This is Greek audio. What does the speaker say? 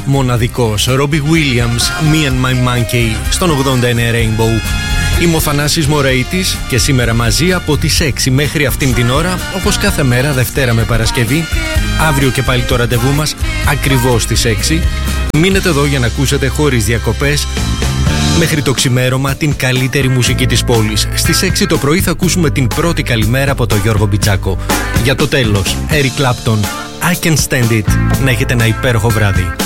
μοναδικός. Robbie Williams, Me and My Monkey, στον 89 Rainbow. Είμαι ο Θανάσης Μωρέιτης και σήμερα μαζί από τις 6 μέχρι αυτήν την ώρα, όπως κάθε μέρα, Δευτέρα με Παρασκευή. Αύριο και πάλι το ραντεβού μας ακριβώς στις 6. Μείνετε εδώ για να ακούσετε χωρίς διακοπές μέχρι το ξημέρωμα την καλύτερη μουσική της πόλης. Στις 6 το πρωί θα ακούσουμε την πρώτη καλημέρα από τον Γιώργο Μπιτσάκο. Για το τέλος, Eric Clapton, I Can Stand It. Να έχετε ένα υπέροχο βράδυ.